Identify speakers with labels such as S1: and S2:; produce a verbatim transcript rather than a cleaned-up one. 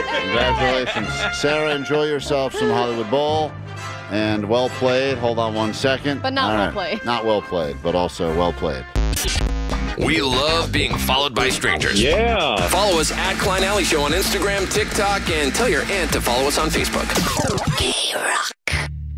S1: Congratulations. Sarah, enjoy yourself some Hollywood Bowl. And well played. Hold on one second.
S2: But not
S1: All
S2: well
S1: right.
S2: played.
S1: Not well played, but also well played.
S3: We love being followed by strangers.
S4: Yeah.
S3: Follow us at Klein Alley Show on Instagram, TikTok, and tell your aunt to follow us on Facebook.
S5: K-Rock.